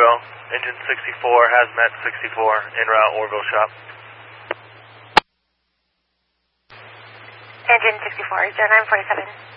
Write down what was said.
Orville, engine 64, hazmat 64, en route Orville shop. Engine 64, 0947.